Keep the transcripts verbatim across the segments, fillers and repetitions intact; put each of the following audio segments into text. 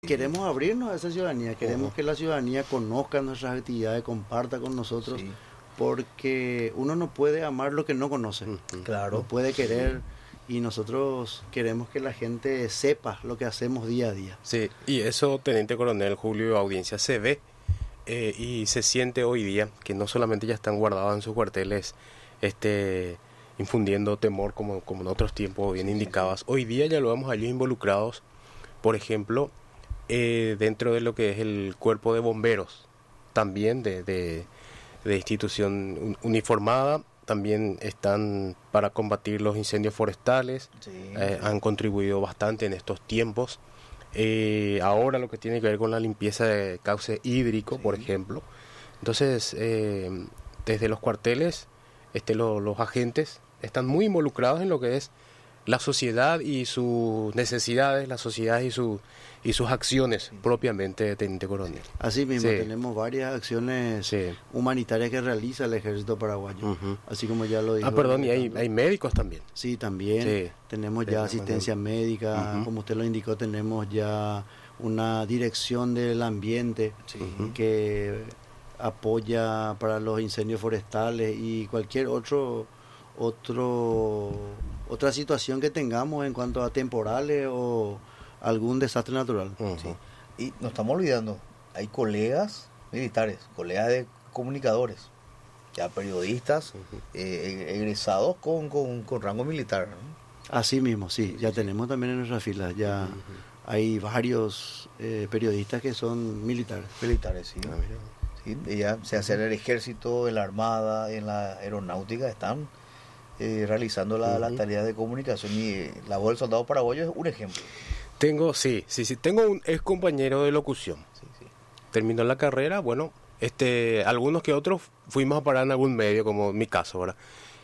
Queremos abrirnos a esa ciudadanía, queremos Ujú. que la ciudadanía conozca nuestras actividades, comparta con nosotros, Sí, porque uno no puede amar lo que no conoce, ujú, no claro. puede querer, y nosotros queremos que la gente sepa lo que hacemos día a día. Sí, y eso, Teniente Coronel Julio Audiencia, se ve eh, y se siente hoy día que no solamente ya están guardados en sus cuarteles, este, infundiendo temor como, como en otros tiempos bien indicabas. Hoy día ya lo vemos allí involucrados, por ejemplo, eh, dentro de lo que es el cuerpo de bomberos, también de, de, de institución un- uniformada, también están para combatir los incendios forestales, Sí, eh, han contribuido bastante en estos tiempos. Eh, ahora lo que tiene que ver con la limpieza de cauce hídrico, Sí. por ejemplo. Entonces, eh, desde los cuarteles, este, lo- los agentes están muy involucrados en lo que es la sociedad y sus necesidades, la sociedad y, su, y sus acciones propiamente, Teniente Coronel. Así mismo, Sí. tenemos varias acciones Sí. humanitarias que realiza el ejército paraguayo, Ujú. así como ya lo dijo. Ah, perdón, y hay, Alejandro. hay médicos también. Sí, también Sí. tenemos ya Tenemos asistencia médica, Ujú. como usted lo indicó, tenemos ya una dirección del ambiente sí. Ujú. que apoya para los incendios forestales y cualquier otro otro otra situación que tengamos en cuanto a temporales o algún desastre natural. Ujú. Sí. Y nos estamos olvidando, hay colegas militares, colegas de comunicadores, ya periodistas, eh, e- egresados con, con, con rango militar, ¿no? Así mismo, sí, ya tenemos también en nuestras filas, ya hay varios eh, periodistas que son militares. Militares, sí. Ah, mira. Sí, y ya sea sea en el ejército, en la armada, en la aeronáutica, están eh, realizando la, la Ujú. tarea de comunicación, y eh, la voz del soldado paraguayo es un ejemplo. Tengo, sí, sí, sí, tengo un ex compañero de locución. Sí, sí. Terminó la carrera, bueno, este, algunos que otros fuimos a parar en algún medio, como en mi caso, ¿verdad?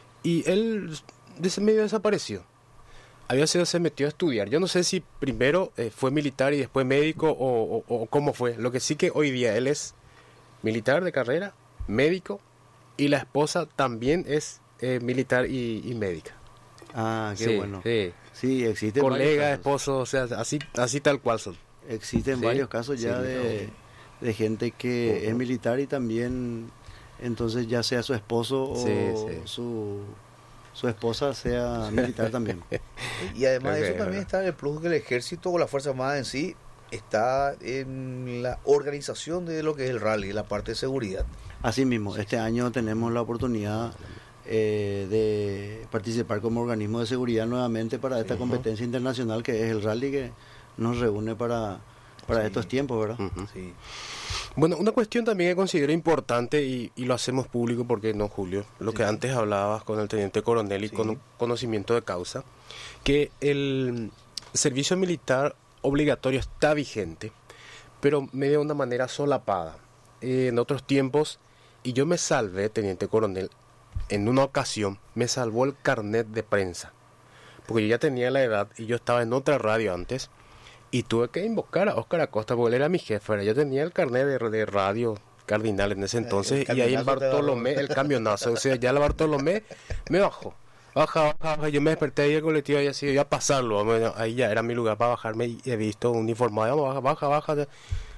Y él de ese medio desapareció. Había sido, se metió a estudiar. Yo no sé si primero eh, fue militar y después médico o, o- o cómo fue. Lo que sí que hoy día él es militar de carrera, médico, y la esposa también es eh, militar y, y médica. Ah, qué Sí, bueno. sí. Sí, existen Colega, varios casos. esposo, o sea, así, así tal cual son. Existen Sí, varios casos ya sí, de, de gente que Ujú. es militar y también, entonces ya sea su esposo o Sí, sí. Su, su esposa sea militar también. Y además de Creo eso que- también está el plus que el ejército o la Fuerza Armada en sí está en la organización de lo que es el rally, la parte de seguridad. Así mismo, este año tenemos la oportunidad eh, de participar como organismo de seguridad nuevamente para esta Ujú. competencia internacional que es el rally que nos reúne para, para Sí. estos tiempos, ¿verdad? Ujú. Sí. Bueno, una cuestión también que considero importante y, y lo hacemos público porque no, Julio, lo Sí. que antes hablabas con el teniente coronel y Sí. con conocimiento de causa, que el servicio militar obligatorio está vigente, pero medio de una manera solapada. Eh, en otros tiempos, y yo me salvé, teniente coronel, en una ocasión me salvó el carnet de prensa, porque yo ya tenía la edad y yo estaba en otra radio antes. Y tuve que invocar a Óscar Acosta porque él era mi jefe. ¿verdad? Yo tenía el carnet de, de radio Cardinal en ese entonces. el Y ahí el camionazo te Bartolomé, bajó. el camionazo. O sea, ya el Bartolomé me bajó. Baja, baja, baja. Yo me desperté ahí el colectivo y así, iba a pasarlo. Bueno, ahí ya era mi lugar para bajarme y he visto uniformado. Baja, baja, baja.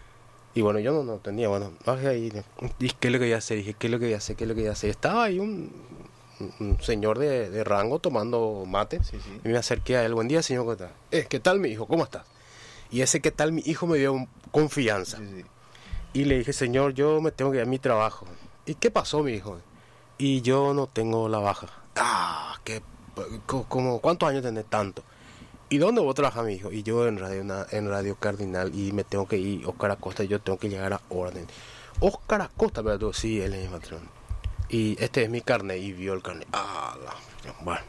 Y bueno, yo no, no tenía, bueno, bajé ahí. Dije, ¿qué es lo que voy a hacer? Dije, ¿qué es lo que voy a hacer? ¿Qué es lo que voy a hacer? Estaba ahí un, un- un señor de, de rango tomando mate. Sí, sí. Y me acerqué a él. Buen día, señor. ¿Cómo está? Eh, ¿qué tal, mi hijo? ¿Cómo estás? Y ese qué tal mi hijo me dio confianza. Sí, sí. Y le dije, señor, yo me tengo que ir a mi trabajo. ¿Y qué pasó, mi hijo? Y yo no tengo la baja. Ah, qué, co- como, ¿cuántos años tenés tanto? ¿Y dónde vos trabajas, mi hijo? Y yo en Radio, Na- en Radio Cardinal y me tengo que ir, Óscar Acosta, y yo tengo que llegar a orden. Óscar Acosta, pero tú, sí, él es mi patrón. Y este es mi carnet, y vio el carnet. Ah, la- bueno.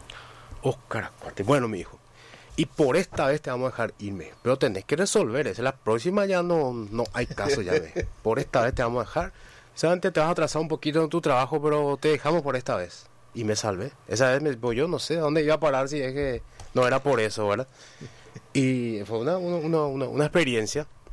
Óscar Acosta. Bueno, mi hijo. Y por esta vez te vamos a dejar irme. Pero tenés que resolver eso. La próxima ya no, no hay caso, ya ves. Por esta vez te vamos a dejar. Solamente te vas a atrasar un poquito en tu trabajo, pero te dejamos por esta vez. Y me salvé. Esa vez me, pues yo no sé a dónde iba a parar si es que no era por eso, ¿verdad? Y fue una, una, una, una- una experiencia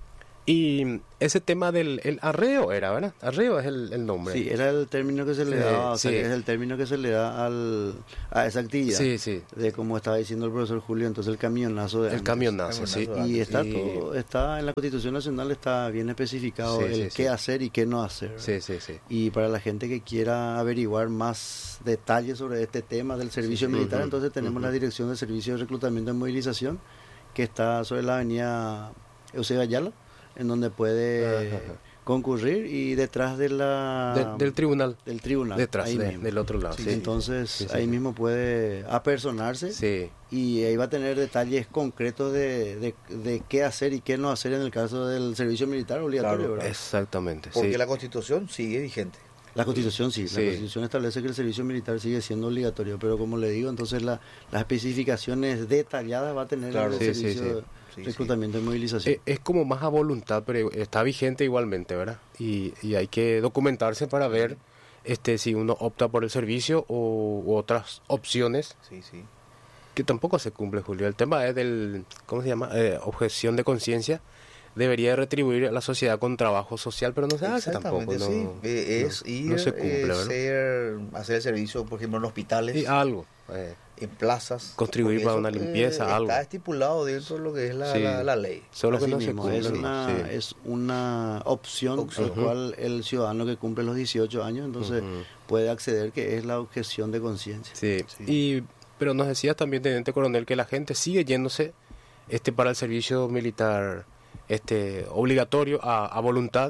Y ese tema del el arreo era, ¿verdad? Arreo es el, el nombre. Sí, era el término que se le Sí, daba, o sea, sí. es el término que se le da al, a esa actividad. Sí, sí. De como estaba diciendo el profesor Julio, entonces el camionazo de El antes. camionazo, sí. Camionazo. Y está Y- todo, está en la Constitución Nacional, está bien especificado Sí, el sí, qué sí. hacer y qué no hacer. Sí, sí, sí. Y para la gente que quiera averiguar más detalles sobre este tema del servicio Sí, sí. militar, Ujú, entonces tenemos ujú. la Dirección de Servicio de Reclutamiento y Movilización, que está sobre la avenida Eusebio Ayala, en donde puede Ajá, ajá. concurrir y detrás de la De- del tribunal, del tribunal, detrás, ahí de- mismo. del otro lado. Sí, Sí, sí. entonces Sí, sí, ahí sí. mismo puede apersonarse Sí, y ahí va a tener detalles concretos de, de, de qué hacer y qué no hacer en el caso del servicio militar obligatorio, Claro, ¿verdad? exactamente. Porque Sí. la Constitución sigue vigente. La Constitución sí, Sí. la Constitución establece que el servicio militar sigue siendo obligatorio, pero como le digo, entonces la, las especificaciones detalladas va a tener Claro. el Sí, sí, servicio sí. de Sí, reclutamiento y movilización. Eh, Es como más a voluntad, pero está vigente igualmente, ¿verdad? Y, y hay que documentarse para ver este si uno opta por el servicio o u otras opciones Sí, sí. que tampoco se cumple, Julio. El tema es del, ¿cómo se llama? Eh, objeción de conciencia. Debería de retribuir a la sociedad con trabajo social, pero no se hace tampoco. Exactamente, No, sí. Eh, no- es ir, no se cumple, eh, ¿verdad? ser- hacer el servicio, por ejemplo, en hospitales, Y algo. eh, en plazas. Contribuir porque para eso, una limpieza, eh, algo. Está estipulado dentro de lo que es la, Sí. la, la ley. Solo que Así no se mismo, cumple. es ¿no? una, Sí. es una opción, Opción. al cual el ciudadano que cumple los dieciocho años entonces Ujú. puede acceder, que es la objeción de conciencia. Sí. Sí. Y, pero nos decías también, teniente coronel, que la gente sigue yéndose este para el servicio militar este obligatorio a, a voluntad,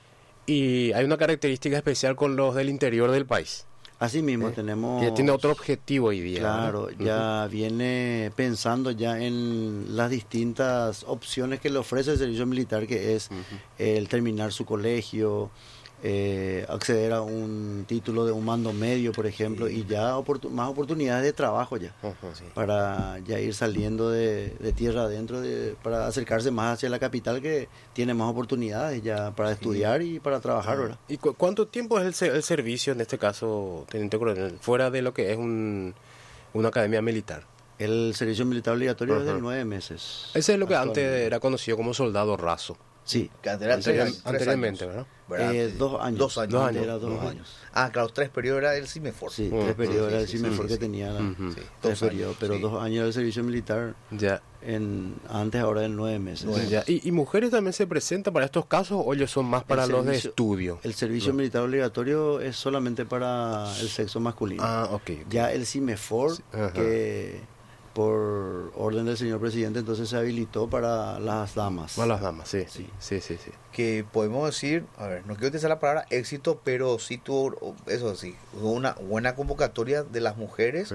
y hay una característica especial con los del interior del país, Así mismo ¿eh? tenemos... que tiene otro objetivo hoy día. Claro, ¿verdad? ya viene pensando ya en las distintas opciones que le ofrece el servicio militar, que es Ujú. el terminar su colegio, eh, acceder a un título de un mando medio, por ejemplo, Sí. y ya oportu- más oportunidades de trabajo ya, Ujú. Sí. para ya ir saliendo de, de tierra adentro, de, para acercarse más hacia la capital, que tiene más oportunidades ya para estudiar y para trabajar, ¿verdad? ¿Y cu- cuánto tiempo es el, se- el servicio, en este caso, teniente coronel, fuera de lo que es un, una academia militar? El servicio militar obligatorio es Ajá. de nueve meses. Ese es lo que antes actualmente. era conocido como soldado raso. Sí, Que antes era tres Anterior- años, tres anteriormente, años, ¿verdad? ¿verdad? Eh, Sí. dos años. Dos años. Dos Antes años. era dos Ujú. años. Ah, claro, tres periodos era el CIMEFOR. Sí, Ujú. tres periodos era el Sí, sí, CIMEFOR sí, que sí. tenía. la- Ujú. Sí, tres dos periodos, años, pero sí. dos años del servicio militar, Ya. en antes ahora en nueve meses. Nueve. Ya. ¿Y, y mujeres también se presentan para estos casos o ellos son más para El los de servicio- estudio? El servicio No. militar obligatorio es solamente para el sexo masculino. Ah, ok. ok. Ya el CIMEFOR, Sí, ajá. que por orden del señor presidente entonces se habilitó para las damas. Para las damas, sí. Sí. Sí, sí, sí. Que podemos decir, a ver, no quiero utilizar la palabra éxito, pero sí tuvo, eso sí, hubo una buena convocatoria de las mujeres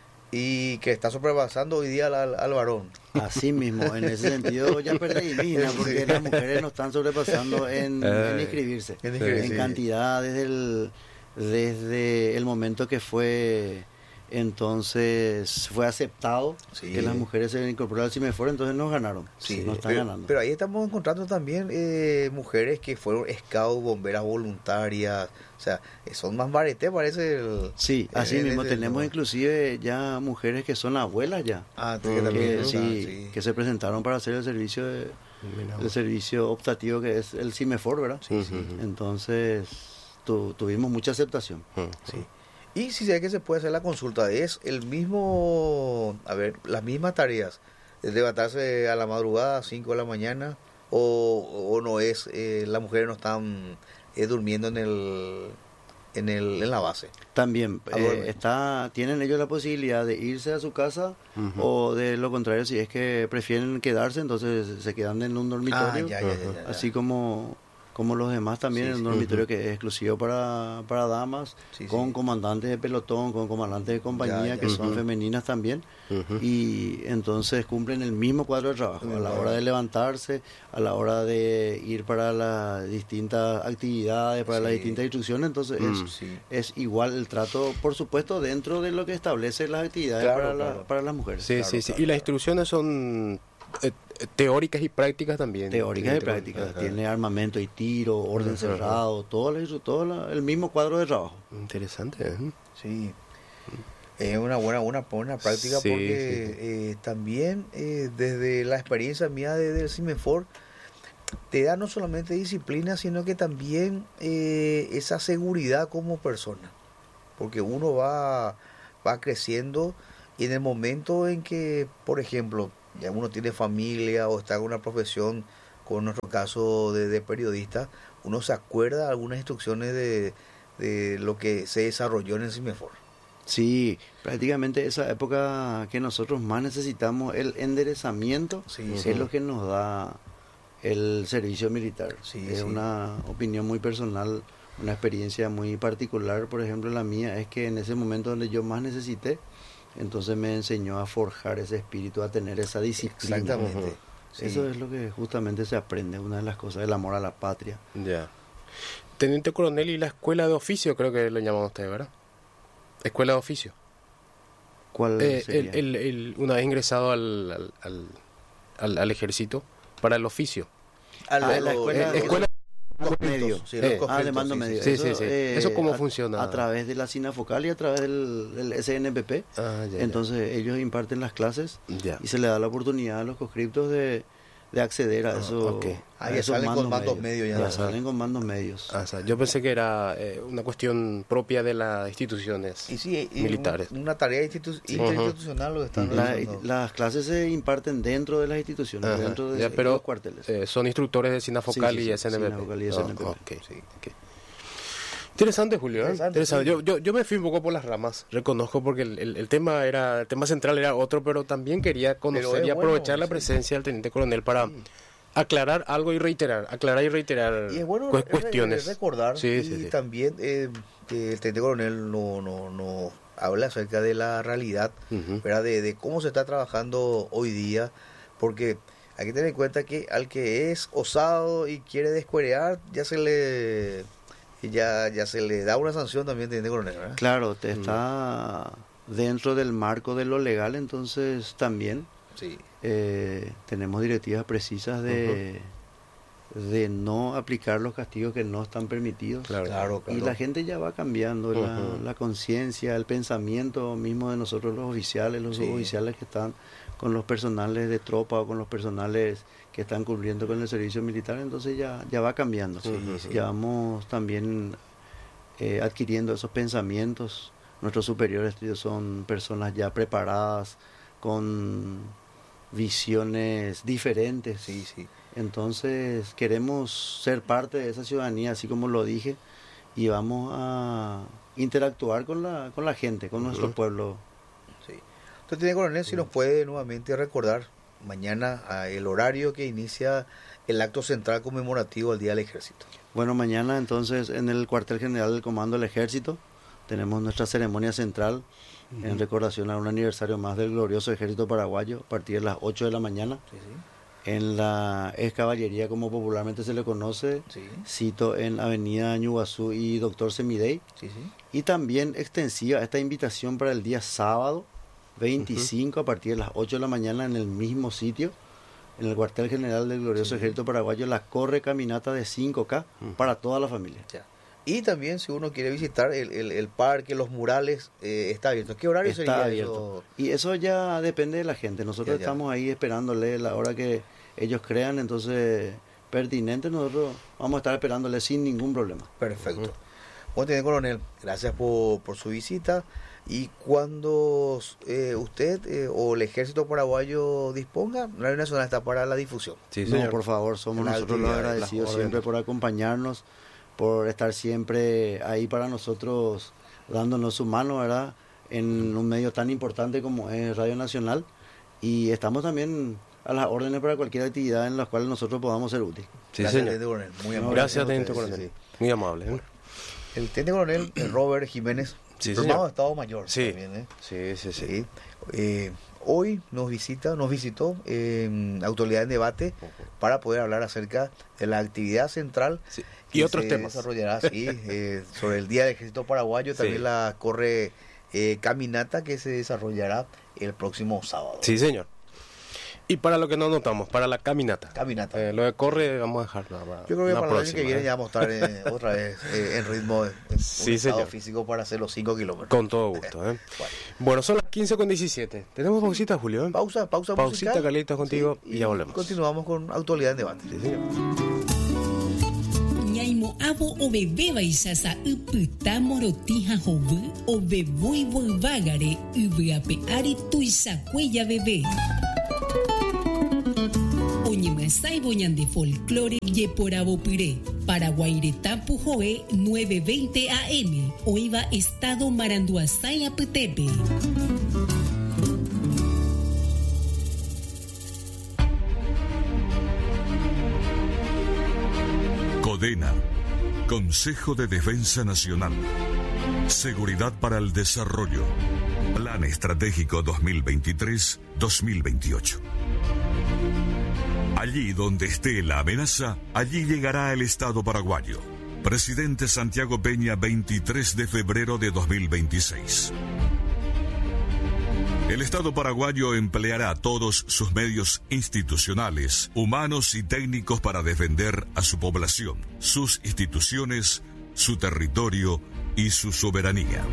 y que está sobrepasando hoy día al, al- al varón. Así mismo, en ese sentido ya perdí Mina, porque las mujeres nos están sobrepasando en, en Eh, inscribirse, en en, inscribirse, sí. cantidad desde el, desde el momento que fue entonces fue aceptado Sí. que las mujeres se incorporaran al CIMEFOR, entonces nos ganaron, Sí, nos están pero, ganando. pero ahí estamos encontrando también eh, mujeres que fueron scout, bomberas voluntarias, o sea, eh, son más bareté, parece. El, Sí, así el- mismo el- tenemos el- inclusive ya mujeres que son abuelas ya, Ah, que Mm, también que, está, sí, sí. que se presentaron para hacer el servicio de- Mira el vos. servicio optativo que es el CIMEFOR, ¿verdad? Sí, sí. Entonces tu- tuvimos mucha aceptación. Ujú. Sí. Y si sé que se puede hacer la consulta, es el mismo, a ver, las mismas tareas, es levantarse a la madrugada, a cinco de la mañana, o, o no es, eh, las mujeres no están eh, durmiendo en el, en el, en la base. También Ah, eh, duerme. está, tienen ellos la posibilidad de irse a su casa Ujú. o de lo contrario, si es que prefieren quedarse, entonces se quedan en un dormitorio, Ah, ya, ya, ya, ya, ya. así como como los demás también, Sí, en un sí. dormitorio que es exclusivo para, para damas, Sí, con sí. comandantes de pelotón, con comandantes de compañía Ya, ya. que son Ujú. femeninas también, Ujú. y entonces cumplen el mismo cuadro de trabajo, a la hora de levantarse, a la hora de ir para las distintas actividades, para las Sí. distintas instrucciones, entonces Mm. es, Sí. es igual el trato, por supuesto, dentro de lo que establece las actividades Claro, para, la- claro. para las mujeres. Sí, Claro, sí, sí. claro, Y las claro. instrucciones son eh, eh, teóricas y prácticas también. Teóricas y Dentro- prácticas, Ajá. tiene armamento y tiro, orden Ajá. cerrado, todo, la- todo la- el mismo cuadro de trabajo. Interesante. ¿eh? Sí. Es una buena, una buena práctica Sí, porque eh, también eh, desde la experiencia mía de, del CIMEFOR, te da no solamente disciplina, sino que también eh, esa seguridad como persona. Porque uno va, va creciendo y en el momento en que, por ejemplo, ya uno tiene familia o está en una profesión, con nuestro caso de, de periodista, uno se acuerda de algunas instrucciones de, de lo que se desarrolló en el CIMEFOR. Sí, prácticamente esa época que nosotros más necesitamos, el enderezamiento, Sí, es sí. lo que nos da el servicio militar. Sí, es sí. una opinión muy personal, una experiencia muy particular. Por ejemplo, la mía es que en ese momento donde yo más necesité, entonces me enseñó a forjar ese espíritu, a tener esa disciplina. Exactamente. Ujú. Sí. Eso es lo que justamente se aprende, una de las cosas, el amor a la patria. Ya. Teniente coronel, y la escuela de oficio, creo que lo llaman ustedes, ¿verdad? Escuela de oficio. ¿Cuál Eh, sería? el, el, el- una vez ingresado al, al, al, al- al ejército, para el oficio. A Ah, lo- la escuela- los- escuela- los medio. medio. Sí, los Eh, coscritos, Ah, de mando sí, medio. sí, Sí, sí, sí. eh, ¿Eso cómo a- funciona? A través de la SINAFOCAL y a través del, del S N P P. Ah, ya, ya. Entonces ellos imparten las clases Ya. y se le da la oportunidad a los conscriptos de, de acceder a Ah, eso. ok. Ah, a ya esos salen con mandos medios ya. Ya Ah. salen con mandos medios. Ah, o sea, yo pensé que era eh, una cuestión propia de las instituciones Y sí, y militares. un- una tarea institu- interinstitucional lo que están La- realizando. las clases se imparten dentro de las instituciones, Ajá. dentro de, Ya, de pero, los cuarteles. Eh, son instructores de SINAFOCAL Sí, sí, y sí, S N P P. SINAFOCAL y S N P P. Ah, ok, Sí. ok. Interesante, Julio. ¿eh? Interesante, Interesante. sí. Yo, yo, yo me fui un poco por las ramas, reconozco, porque el, el- el tema era el tema central era otro, pero también quería conocer Pero es y aprovechar bueno, la sí. presencia del teniente coronel para Sí. aclarar algo y reiterar, aclarar y reiterar Y es bueno cu- re- cuestiones. recordar Sí, y sí, sí. también eh, que el teniente coronel no, no, no habla acerca de la realidad, Ujú. ¿verdad? De, de cómo se está trabajando hoy día, porque hay que tener en cuenta que al que es osado y quiere descuerear, ya se le ya, ya se le da una sanción también, teniente coronel, ¿verdad? Claro, te está dentro del marco de lo legal, entonces también Sí. eh, tenemos directivas precisas de, de no aplicar los castigos que no están permitidos. Claro. Claro, claro. Y la gente ya va cambiando, la, Ujú. la conciencia, el pensamiento mismo de nosotros los oficiales, los Sí. oficiales que están con los personales de tropa o con los personales que están cumpliendo con el servicio militar, entonces ya, ya va cambiando. Sí, sí. Ya vamos también eh, adquiriendo esos pensamientos. Nuestros superiores tío, son personas ya preparadas, con visiones diferentes. Sí, sí. Entonces queremos ser parte de esa ciudadanía, así como lo dije, y vamos a interactuar con la, con la gente, con nuestro Ujú. pueblo. Sí. Entonces, tiene coronel, si nos puede nuevamente recordar mañana ah, el horario que inicia el acto central conmemorativo al Día del Ejército. Bueno, mañana entonces en el cuartel general del Comando del Ejército tenemos nuestra ceremonia central en recordación a un aniversario más del glorioso Ejército Paraguayo a partir de las ocho de la mañana. Sí, En la ex caballería, como popularmente se le conoce, sí. cito en Avenida Ñuguazú y Doctor Semidey. Sí, sí. Y también extensiva esta invitación para el día sábado veinticinco a partir de las ocho de la mañana en el mismo sitio, en el cuartel general del glorioso Sí. Ejército Paraguayo, la corre caminata de cinco K para toda la familia. Ya. Y también si uno quiere visitar el, el, el parque, los murales, eh, está abierto. ¿Qué horario Está sería abierto. eso? Y eso ya depende de la gente. Nosotros Ya, ya. estamos ahí esperándole la hora que ellos crean, entonces pertinente, nosotros vamos a estar esperándole sin ningún problema. Perfecto. Bueno, teniente coronel, gracias por, por su visita. Y cuando eh, usted eh, o el Ejército Paraguayo disponga, Radio Nacional está para la difusión. Sí, No, señor. por favor, somos Las nosotros los actividades, agradecidos las siempre órdenes. por acompañarnos, por estar siempre ahí para nosotros, dándonos su mano, ¿verdad? En un medio tan importante como es Radio Nacional. Y estamos también a las órdenes para cualquier actividad en la cual nosotros podamos ser útiles. Sí, Gracias, señor. teniente coronel. Muy amable. Gracias, con teniente ustedes, coronel. sí, sí. Muy amable. ¿eh? El teniente coronel eh, Robert Jiménez, Sí, diplomado señor. de Estado Mayor. Sí. También, ¿eh? Sí, sí, sí. Sí. Eh, hoy nos visita, nos visitó eh, Autoridad en Debate para poder hablar acerca de la actividad central Sí. que Y otros se temas. desarrollará sí, eh, sobre el Día del Ejército Paraguayo, también Sí. la corre eh, caminata que se desarrollará el próximo sábado. Sí, señor. Y para lo que no notamos, para la caminata. Caminata. Eh, lo de corre vamos a dejarlo para Yo creo que una para el año que próxima, viene ¿eh? ya vamos a estar eh, otra vez eh, en ritmo, en un Sí, estado señor. físico para hacer los cinco kilómetros. Con todo gusto. ¿eh? Bueno. Bueno, son las quince con diecisiete. ¿Tenemos pausita, Julio? Pausa, pausa Pausita, musical. Carlitos, contigo, Sí, y ya volvemos. Continuamos con actualidad en debate. Sí, señor. Ñaimo abo o bebé baisasa upita morotija jovu o bebui volvagare ubeape ari tuisa cuella bebé. Oñemasai boñan de folclore ye por abopiré. Paraguairetapu joe nueve veinte A M. Oiva estado Maranduasay Apetepe. CODENA, Consejo de Defensa Nacional. Seguridad para el Desarrollo. Plan Estratégico dos mil veintitrés a dos mil veintiocho. Allí donde esté la amenaza, allí llegará el Estado paraguayo. Presidente Santiago Peña, veintitrés de febrero de dos mil veintiséis. El Estado paraguayo empleará todos sus medios institucionales, humanos y técnicos para defender a su población, sus instituciones, su territorio y su soberanía.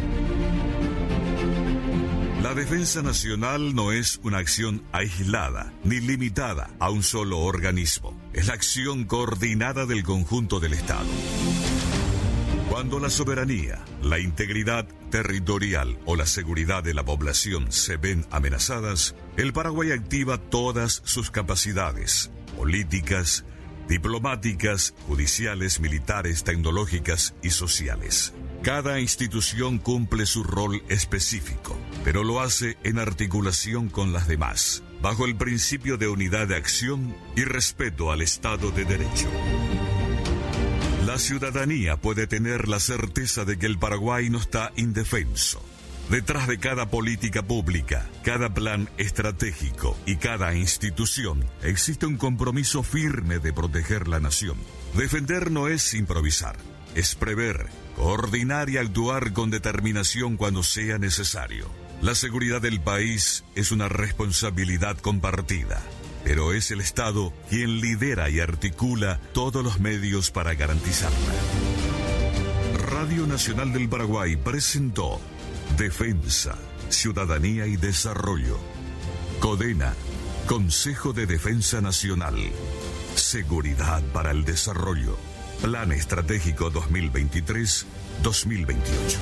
La defensa nacional no es una acción aislada ni limitada a un solo organismo. Es la acción coordinada del conjunto del Estado. Cuando la soberanía, la integridad territorial o la seguridad de la población se ven amenazadas, el Paraguay activa todas sus capacidades políticas, diplomáticas, judiciales, militares, tecnológicas y sociales. Cada institución cumple su rol específico, pero lo hace en articulación con las demás, bajo el principio de unidad de acción y respeto al Estado de Derecho. La ciudadanía puede tener la certeza de que el Paraguay no está indefenso. Detrás de cada política pública, cada plan estratégico y cada institución existe un compromiso firme de proteger la nación. Defender no es improvisar, es prever, coordinar y actuar con determinación cuando sea necesario. La seguridad del país es una responsabilidad compartida, pero es el Estado quien lidera y articula todos los medios para garantizarla. Radio Nacional del Paraguay presentó Defensa, Ciudadanía y Desarrollo. CODENA, Consejo de Defensa Nacional. Seguridad para el Desarrollo. Plan Estratégico dos mil veintitrés a dos mil veintiocho.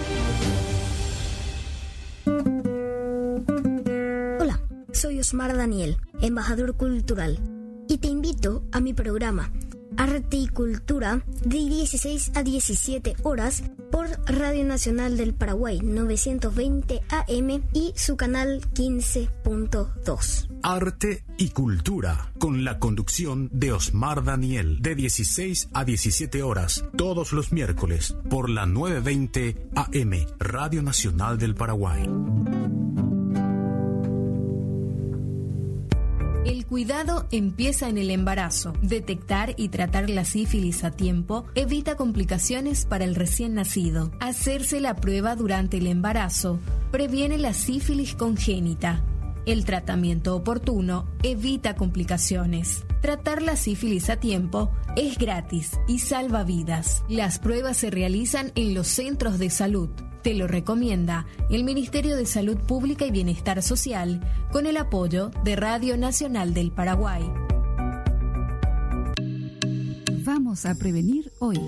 Hola, soy Osmar Daniel, embajador cultural, y te invito a mi programa Arte y Cultura de dieciséis a diecisiete horas por Radio Nacional del Paraguay novecientos veinte A M y su canal quince punto dos. Arte y Cultura, con la conducción de Osmar Daniel, de dieciséis a diecisiete horas, todos los miércoles, por la novecientos veinte A M, Radio Nacional del Paraguay. El cuidado empieza en el embarazo. Detectar y tratar la sífilis a tiempo evita complicaciones para el recién nacido. Hacerse la prueba durante el embarazo previene la sífilis congénita. El tratamiento oportuno evita complicaciones. Tratar la sífilis a tiempo es gratis y salva vidas. Las pruebas se realizan en los centros de salud. Te lo recomienda el Ministerio de Salud Pública y Bienestar Social con el apoyo de Radio Nacional del Paraguay. Vamos a prevenir hoy.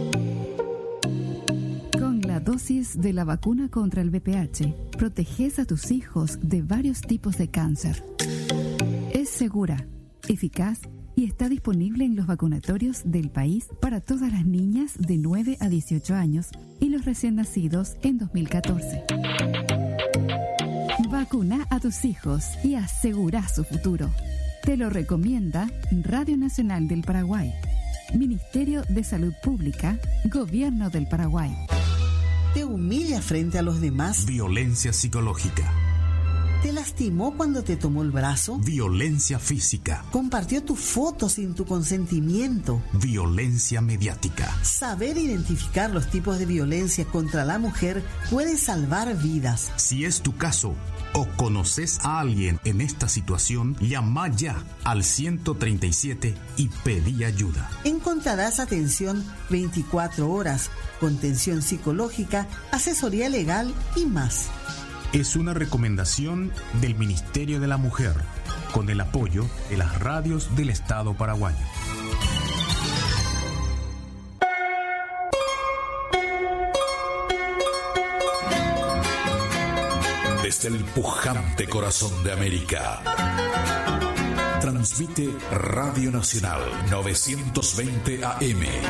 Con la dosis de la vacuna contra el V I H, proteges a tus hijos de varios tipos de cáncer. Es segura, eficaz y está disponible en los vacunatorios del país para todas las niñas de nueve a dieciocho años y los recién nacidos en dos mil catorce. Vacuna a tus hijos y asegura su futuro. Te lo recomienda Radio Nacional del Paraguay, Ministerio de Salud Pública, Gobierno del Paraguay. ¿Te humilla frente a los demás? Violencia psicológica. ¿Te lastimó cuando te tomó el brazo? Violencia física. ¿Compartió tu foto sin tu consentimiento? Violencia mediática. Saber identificar los tipos de violencia contra la mujer puede salvar vidas. Si es tu caso o conoces a alguien en esta situación, llama ya al ciento treinta y siete y pedí ayuda. Encontrarás atención veinticuatro horas, contención psicológica, asesoría legal y más. es una recomendación del Ministerio de la Mujer, con el apoyo de las radios del Estado paraguayo. Desde el pujante corazón de América, transmite Radio Nacional novecientos veinte A M.